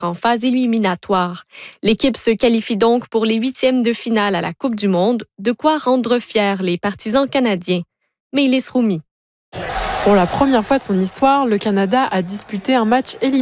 en phase éliminatoire. L'équipe se qualifie donc pour les huitièmes de finale à la Coupe du Monde, de quoi rendre fiers les partisans canadiens. Maëlys Roumi. Pour la première fois de son histoire, le Canada a disputé un match éliminatoire